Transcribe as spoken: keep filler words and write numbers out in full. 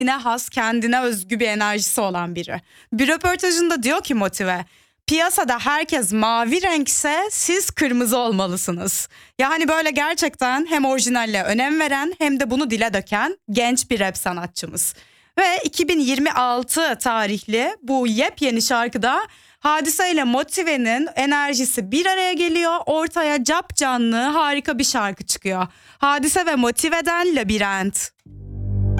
Kendine has, kendine özgü bir enerjisi olan biri. Bir röportajında diyor ki Motive, piyasada herkes mavi renkse siz kırmızı olmalısınız. Yani böyle gerçekten hem orijinalle önem veren hem de bunu dile döken genç bir rap sanatçımız. Ve iki bin yirmi altı tarihli bu yepyeni şarkıda Hadise ile Motive'nin enerjisi bir araya geliyor. Ortaya cap canlı harika bir şarkı çıkıyor. Hadise ve Motive'den Labirent.